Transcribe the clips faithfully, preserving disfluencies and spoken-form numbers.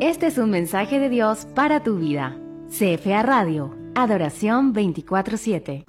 Este es un mensaje de Dios para tu vida. C F A Radio, adoración veinticuatro siete.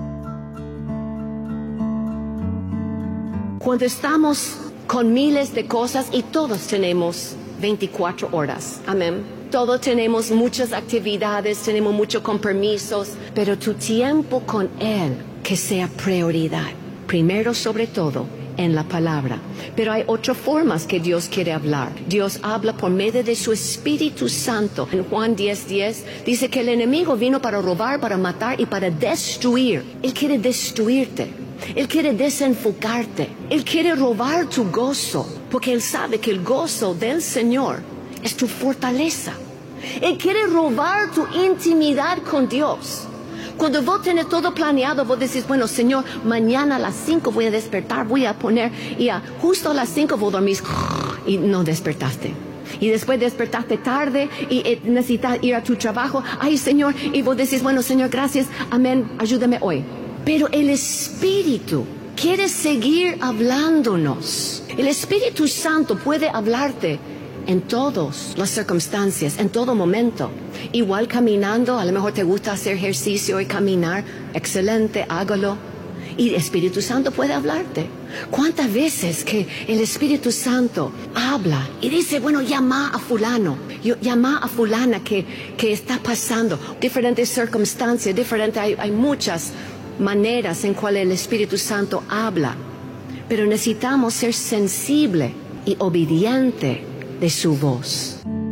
Cuando estamos con miles de cosas y todos tenemos veinticuatro horas, amén. Todos tenemos muchas actividades, tenemos muchos compromisos, pero tu tiempo con Él, que sea prioridad. Primero sobre todo, en la palabra. Pero hay otras formas que Dios quiere hablar. Dios habla por medio de su Espíritu Santo. En Juan diez diez dice que el enemigo vino para robar, para matar y para destruir. Él quiere destruirte. Él quiere desenfocarte. Él quiere robar tu gozo, porque Él sabe que el gozo del Señor es tu fortaleza. Él quiere robar tu intimidad con Dios. Cuando vos tenés todo planeado, vos decís, bueno, Señor, mañana a las cinco voy a despertar, voy a poner, y a, justo a las cinco vos dormís, y no despertaste. Y después despertaste tarde, y eh, necesitas ir a tu trabajo, ay, Señor, y vos decís, bueno, Señor, gracias, amén, ayúdame hoy. Pero el Espíritu quiere seguir hablándonos. El Espíritu Santo puede hablarte en todas las circunstancias, en todo momento. Igual caminando, a lo mejor te gusta hacer ejercicio y caminar, excelente, hágalo. Y el Espíritu Santo puede hablarte. ¿Cuántas veces que el Espíritu Santo habla y dice, bueno, llama a fulano, llama a fulana que, que está pasando diferentes circunstancias, diferentes, hay, hay muchas maneras en cuales el Espíritu Santo habla. Pero necesitamos ser sensibles y obedientes de su voz.